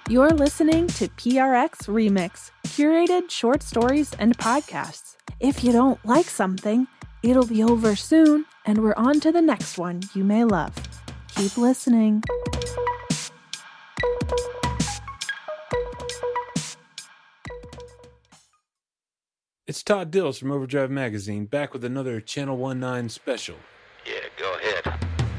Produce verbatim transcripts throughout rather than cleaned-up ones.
You're listening to P R X Remix, curated short stories and podcasts. If you don't like something, it'll be over soon, and we're on to the next one you may love. Keep listening. It's Todd Dills from Overdrive Magazine, back with another Channel nineteen special. Yeah, go ahead.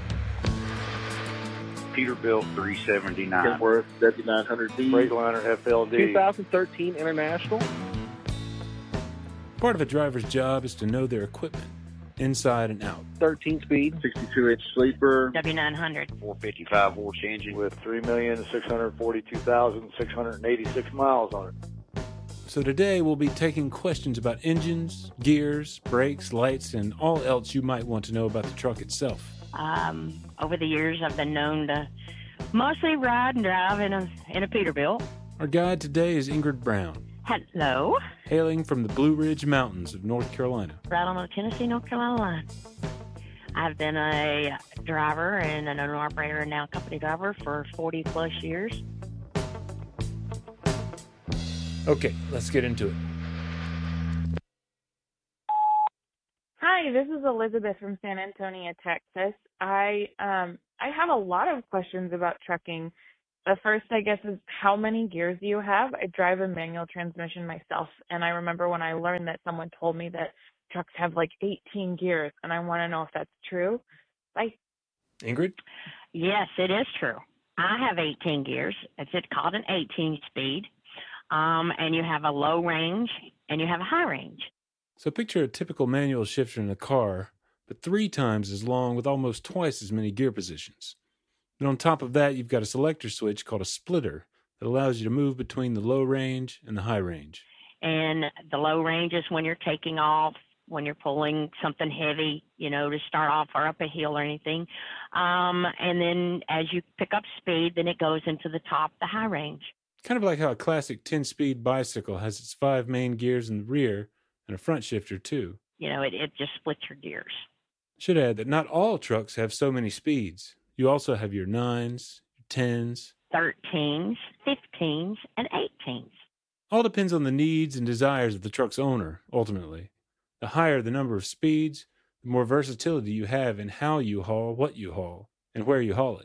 Peterbilt three seventy-nine. Kenworth W nine hundred D. Freightliner F L D. twenty thirteen International. Part of a driver's job is to know their equipment, inside and out. thirteen speed. sixty-two inch sleeper. W nine hundred. four fifty-five horse engine. With three million six hundred forty-two thousand six hundred eighty-six miles on it. So today we'll be taking questions about engines, gears, brakes, lights, and all else you might want to know about the truck itself. Um, over the years, I've been known to mostly ride and drive in a in a Peterbilt. Our guide today is Ingrid Brown, Hello. hailing from the Blue Ridge Mountains of North Carolina. Right on the Tennessee-North Carolina line. I've been a driver and an owner-operator and now company driver for forty plus years. Okay, let's get into it. Hi, this is Elizabeth from San Antonio, Texas. I um I have a lot of questions about trucking. The first, I guess, is how many gears do you have? I drive a manual transmission myself, and I remember when I learned that someone told me that trucks have like eighteen gears, and I want to know if that's true. Bye. Ingrid? Yes, it is true. I have eighteen gears. It's it's called an eighteen speed. Um, and you have a low range and you have a high range. So picture a typical manual shifter in a car, but three times as long with almost twice as many gear positions. And on top of that, you've got a selector switch called a splitter that allows you to move between the low range and the high range. And the low range is when you're taking off, when you're pulling something heavy, you know, to start off or up a hill or anything. Um, and then as you pick up speed, then it goes into the top, the high range. Kind of like how a classic ten-speed bicycle has its five main gears in the rear and a front shifter, too. You know, it, it just splits your gears. Should add that not all trucks have so many speeds. You also have your nines, your tens, thirteens, fifteens, and eighteens. All depends on the needs and desires of the truck's owner, ultimately. The higher the number of speeds, the more versatility you have in how you haul what you haul and where you haul it.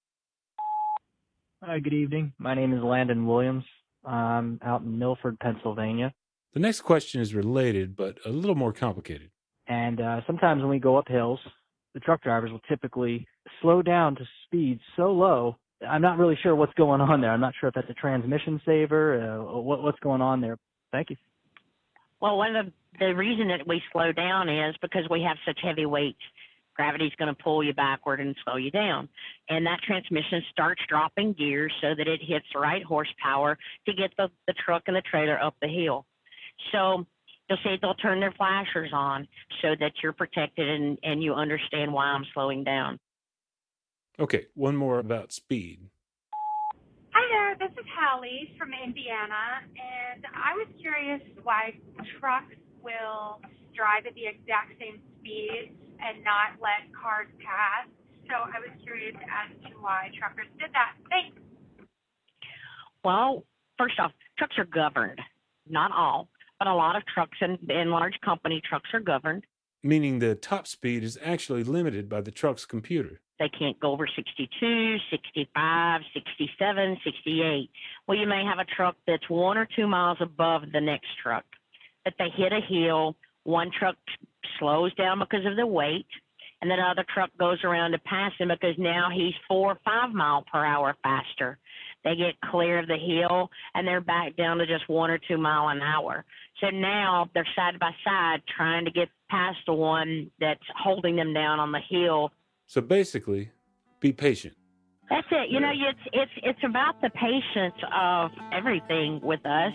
Hi, good evening. My name is Landon Williams. I'm out in Milford, Pennsylvania. The next question is related, but a little more complicated. And uh, sometimes when we go up hills, the truck drivers will typically slow down to speeds so low, I'm not really sure what's going on there. I'm not sure if that's a transmission saver, uh, what, what's going on there. Thank you. Well, one of the, the reason that we slow down is because we have such heavy weights. Gravity's going to pull you backward and slow you down. And that transmission starts dropping gears so that it hits the right horsepower to get the, the truck and the trailer up the hill. So you'll see they'll turn their flashers on so that you're protected and, and you understand why I'm slowing down. Okay, one more about speed. Hi there, this is Hallie from Indiana, and I was curious why trucks will drive at the exact same speed and not let cars pass. So I was curious as to why truckers did that. Thanks. Well, first off, trucks are governed. Not all, but a lot of trucks and, and large company trucks are governed. Meaning the top speed is actually limited by the truck's computer. They can't go over sixty-two, sixty-five, sixty-seven, sixty-eight. Well, you may have a truck that's one or two miles above the next truck. But they hit a hill, one truck slows down because of the weight, and then another truck goes around to pass him because now he's four or five mile per hour faster. They get clear of the hill, and they're back down to just one or two mile an hour. So now they're side by side trying to get past the one that's holding them down on the hill. So basically, be patient. That's it. You know, it's it's it's about the patience of everything with us.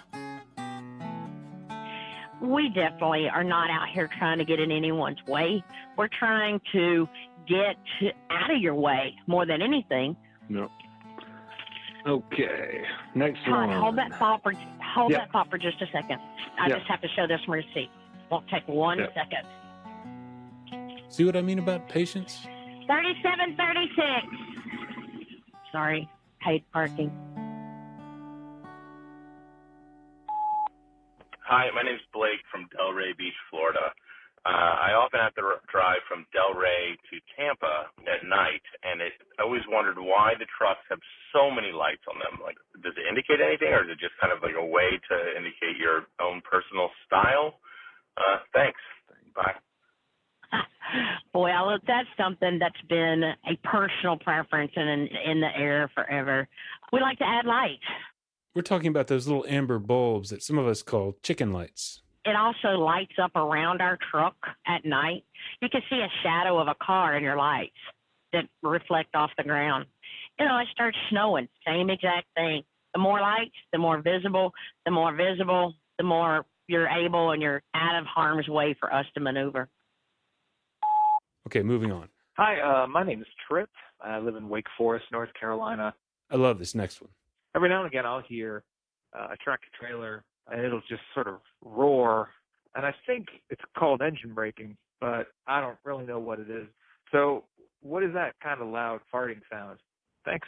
We definitely are not out here trying to get in anyone's way. We're trying to get to, out of your way more than anything. No. Okay. Next Todd, one. hold that thought for hold Yep. that thought for just a second. I Yep. just have to show this receipt. Won't take one Yep. second. See what I mean about patience? Thirty-seven thirty-six. Sorry, paid parking. Hi, my name's Blake from Delray Beach, Florida. Uh, I often have to r- drive from Delray to Tampa at night, and it, I always wondered why the trucks have so many lights on them. Like, does it indicate anything, or is it just kind of like a way to indicate your own personal style? Uh, thanks. Bye. Well, that's something that's been a personal preference in in the air forever. We like to add lights. We're talking about those little amber bulbs that some of us call chicken lights. It also lights up around our truck at night. You can see a shadow of a car in your lights that reflect off the ground. You know, it starts snowing, same exact thing. The more lights, the more visible. The more visible, the more you're able and you're out of harm's way for us to maneuver. Okay, moving on. Hi, uh, my name is Trip. I live in Wake Forest, North Carolina. I love this next one. Every now and again, I'll hear uh, a tractor trailer, and it'll just sort of roar. And I think it's called engine braking, but I don't really know what it is. So what is that kind of loud farting sound? Thanks.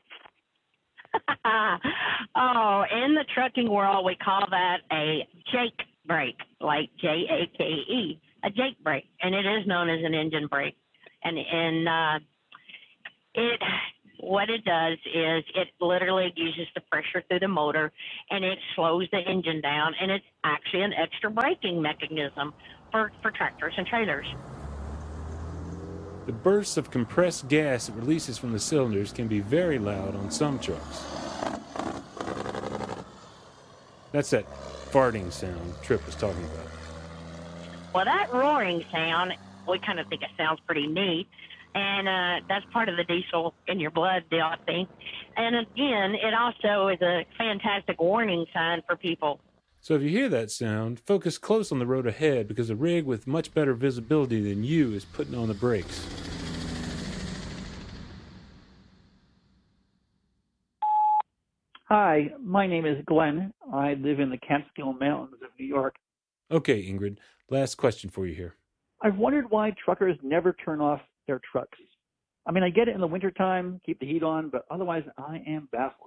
Oh, in the trucking world, we call that a jake brake, like J A K E, a jake brake, and it is known as an engine brake. And and uh, it what it does is it literally uses the pressure through the motor, and it slows the engine down, and it's actually an extra braking mechanism for, for tractors and trailers. The bursts of compressed gas it releases from the cylinders can be very loud on some trucks. That's that farting sound Trip was talking about. Well, that roaring sound, we kind of think it sounds pretty neat, and uh, that's part of the diesel in your blood deal, I think. And again, it also is a fantastic warning sign for people. So if you hear that sound, focus close on the road ahead because a rig with much better visibility than you is putting on the brakes. Hi, my name is Glenn. I live in the Catskill Mountains of New York. Okay, Ingrid, last question for you here. I've wondered why truckers never turn off their trucks. I mean, I get it in the wintertime, keep the heat on, but otherwise I am baffled.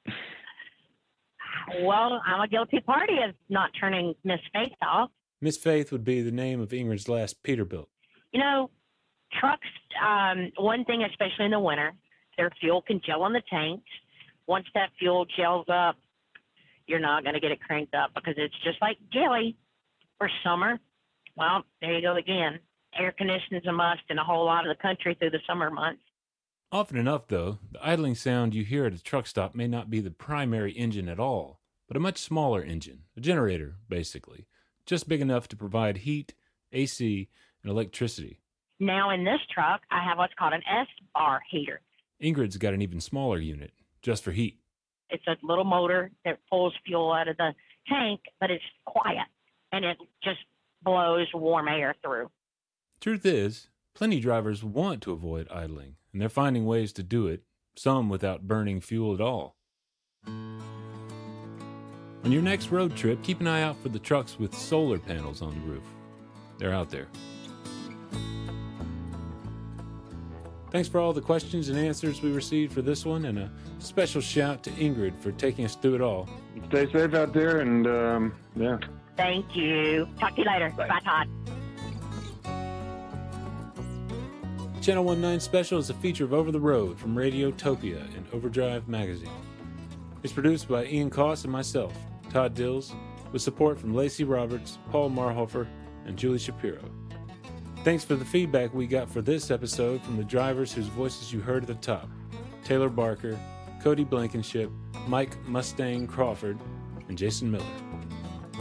Well, I'm a guilty party of not turning Miss Faith off. Miss Faith would be the name of Ingrid's last Peterbilt. You know, trucks, um, one thing, especially in the winter, their fuel can gel on the tanks. Once that fuel gels up, you're not going to get it cranked up because it's just like jelly. For summer, well, there you go again. Air conditioning is a must in a whole lot of the country through the summer months. Often enough, though, the idling sound you hear at a truck stop may not be the primary engine at all, but a much smaller engine, a generator, basically, just big enough to provide heat, A C, and electricity. Now in this truck, I have what's called an S-bar heater. Ingrid's got an even smaller unit, just for heat. It's a little motor that pulls fuel out of the tank, but it's quiet, and it just blows warm air through. Truth is, plenty drivers want to avoid idling, and they're finding ways to do it, some without burning fuel at all. On your next road trip, keep an eye out for the trucks with solar panels on the roof. They're out there. Thanks for all the questions and answers we received for this one, and a special shout to Ingrid for taking us through it all. Stay safe out there, and um, yeah. Thank you. Talk to you later. Bye, Bye Todd. Channel nineteen Special is a feature of Over the Road from Radiotopia and Overdrive Magazine. It's produced by Ian Koss and myself, Todd Dills, with support from Lacey Roberts, Paul Marhofer, and Julie Shapiro. Thanks for the feedback we got for this episode from the drivers whose voices you heard at the top: Taylor Barker, Cody Blankenship, Mike Mustang Crawford, and Jason Miller.